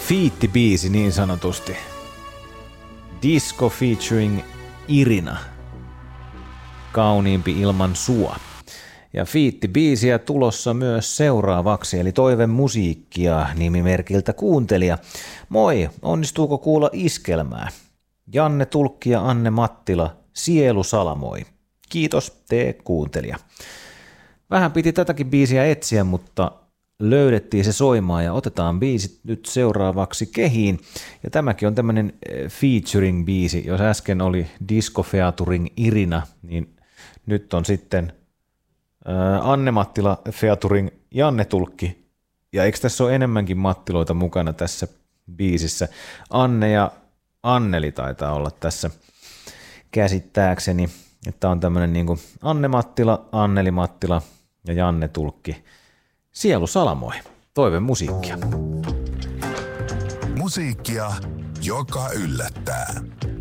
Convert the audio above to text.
Fiitti-biisi niin sanotusti. Disco featuring Irina. Kauniimpi ilman sua. Ja fiitti-biisiä tulossa myös seuraavaksi, eli Toive musiikkia nimimerkiltä kuuntelija. Moi, onnistuuko kuulla iskelmää? Janne Tulkki ja Anne Mattila, Sielu salamoi. Kiitos, tee kuuntelija. Vähän piti tätäkin biisiä etsiä, mutta löydettiin se soimaan ja otetaan biisit nyt seuraavaksi kehiin. Ja tämäkin on tämmöinen featuring-biisi. Jos äsken oli Disco featuring Irina, niin nyt on sitten Anne Mattila featuring Janne Tulkki. Ja eikö tässä ole enemmänkin Mattiloita mukana tässä biisissä? Anne ja Anneli taitaa olla tässä käsittääkseni. Että on tämmöinen niin kuin Anne Mattila, Anneli Mattila ja Janne Tulkki. Sielu salamoi. Toive musiikkia. Musiikkia, joka yllättää.